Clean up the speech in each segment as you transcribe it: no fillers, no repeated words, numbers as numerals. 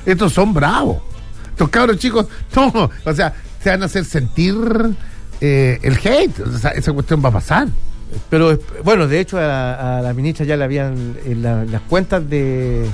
Estos son bravos. Estos cabros chicos, no, o sea, se van a hacer sentir el hate. O sea, esa cuestión va a pasar. Pero, bueno, de hecho, a la ministra ya le habían, en las cuentas de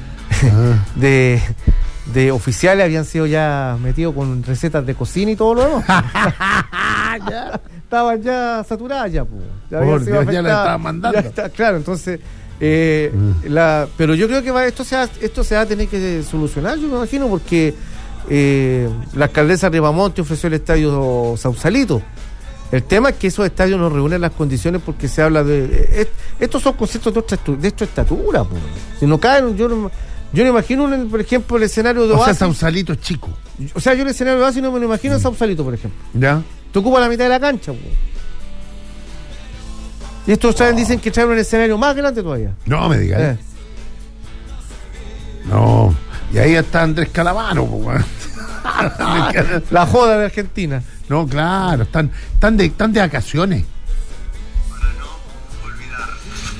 oficiales habían sido ya metidos con recetas de cocina y todo lo demás. Ya. Estaban ya saturadas ya, pues. Por Dios, ya la estaban mandando. Claro, entonces, pero yo creo que esto se va a tener que solucionar, yo me imagino, porque la alcaldesa Ripamonte ofreció el estadio Sausalito. El tema es que esos estadios no reúnen las condiciones porque se habla de... estos son conciertos de esta estatura, pues. Si no caen, yo no imagino, por ejemplo, el escenario de Oasis. O sea, Sausalito es chico. O sea, yo el escenario de Oasis no me lo imagino en Sausalito, por ejemplo. Ya. Te ocupa la mitad de la cancha, pues. Y estos dicen que traen un escenario más grande todavía. No me digas. No. Y ahí está Andrés Calamaro, pues. La joda de Argentina. No, claro, están de vacaciones. Para no olvidar.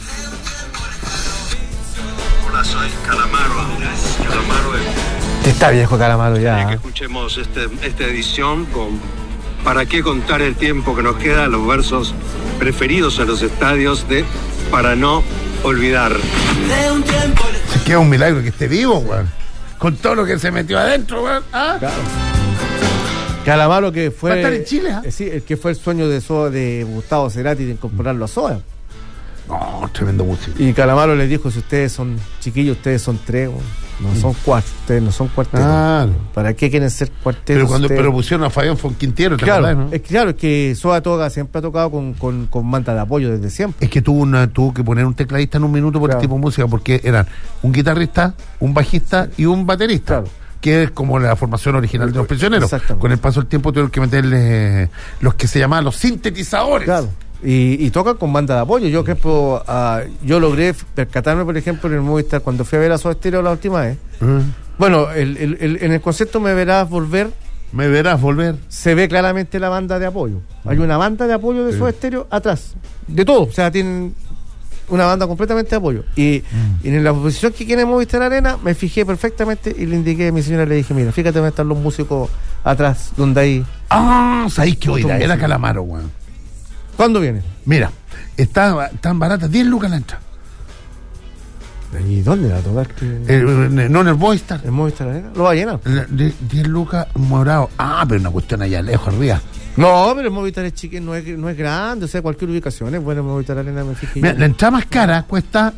Hola, soy Calamaro. Calamaro es... Está viejo Calamaro ya. Que escuchemos esta edición con ¿Para qué contar el tiempo que nos queda? Los versos preferidos en los estadios de Para no olvidar. Se queda un milagro que esté vivo, weón. Con todo lo que se metió adentro, weón. ¿Ah? Claro. Calamaro que fue... Va a estar en Chile, ¿eh? Sí, el que fue el sueño de Gustavo Cerati de incorporarlo a Soda. No, tremendo músico. Y Calamaro le dijo, si ustedes son chiquillos, ustedes son tres, no son cuatro, ustedes no son cuartetos. Claro. ¿Para qué quieren ser cuartetos? Pero pusieron a Fabián Fonquintiero, ¿te acordás, no? Es que Soda siempre ha tocado con manta de apoyo desde siempre. Es que tuvo que poner un tecladista en un minuto por el tipo de música, porque eran un guitarrista, un bajista y un baterista. Claro. Que es como la formación original de Los Prisioneros. Con el paso del tiempo tuvieron que meterle los que se llamaban los sintetizadores. Claro. Y tocan con banda de apoyo. Yo, por ejemplo, yo logré percatarme, por ejemplo, en el Movistar, cuando fui a ver a Soda Stereo la última vez. Bueno, en el concepto Me Verás Volver. Se ve claramente la banda de apoyo. Hay una banda de apoyo de Soda Stereo atrás. De todo. O sea, tienen una banda completamente de apoyo. Y en la posición que tiene Movistar Arena, me fijé perfectamente y le indiqué a mi señora, le dije, mira, fíjate dónde están los músicos atrás, donde hay... ¿Sabéis que oiga? Era Calamaro, weón. ¿Cuándo viene? Mira, están baratas, 10 lucas la entrada. ¿Y dónde va a tocar? No, en el Movistar. ¿El Movistar Arena? ¿Lo va a llenar? 10 lucas morado. Pero una cuestión allá lejos, arriba. No, pero el Movistar es chiquito, no es grande, o sea, cualquier ubicación es buena. El Movistar Arena, me fijé. Mira, la entrada más cara cuesta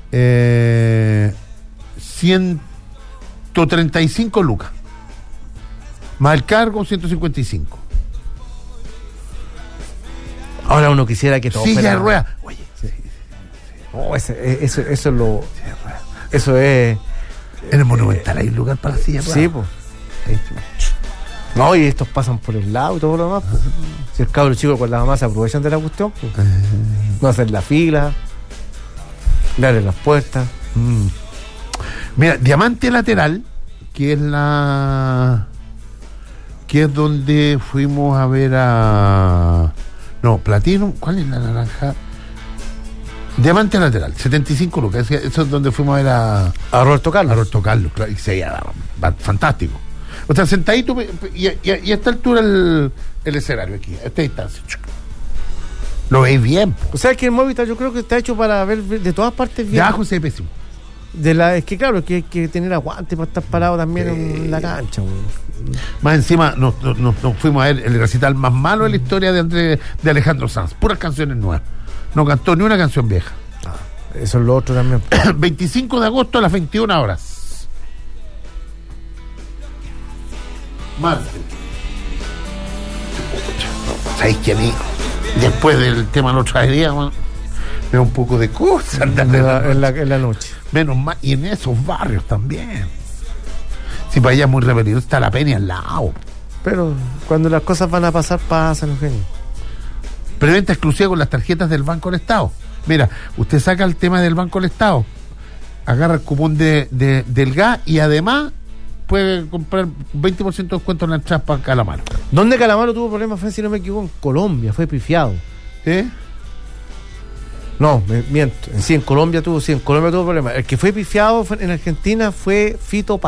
135 lucas. Más el cargo, 155. Ahora uno quisiera que todo silla de ruedas. Oye, eso es lo... Eso es... En el Monumental hay un lugar para la silla de ruedas. Sí, pues. No, y estos pasan por el lado y todo lo demás. Pues. Si el cabro chico con la mamá se aprovechan de la cuestión, pues. No hacen la fila, darle las puertas. Mira, Diamante Lateral, que es donde fuimos a ver a... No, Platino, ¿cuál es la naranja? Diamante Lateral, 75 lucas. Eso es donde fuimos a ver a Roberto Carlos. A Roberto Carlos, claro, y se veía fantástico. O sea, sentadito y a esta altura el escenario aquí, a esta distancia. Lo veis bien. O sea, que el Movistar yo creo que está hecho para ver de todas partes bien. De abajo se ve pésimo. Es que claro, que hay que tener aguante para estar parado también en la cancha, güey. Más encima nos fuimos a ver el recital más malo de la historia de Alejandro Sanz, puras canciones nuevas, no cantó ni una canción vieja. Eso es lo otro también. 25 de agosto a las 21 horas, martes. ¿Sabéis que a mí después del tema la otra día me da un poco de cosa en la noche? Menos mal, y en esos barrios también. Si para allá es muy repetido, está la Peña al lado. Pero cuando las cosas van a pasar, pasan, Eugenio. Preventa exclusiva con las tarjetas del Banco del Estado. Mira, usted saca el tema del Banco del Estado, agarra el cupón del gas y además puede comprar 20% de descuento en la entrada para Calamaro. ¿Dónde Calamaro tuvo problemas? Fue, si no me equivoco, en Colombia, fue pifiado. ¿Sí? No, miento. En Colombia tuvo problemas. El que fue pifiado en Argentina fue Fito Páez.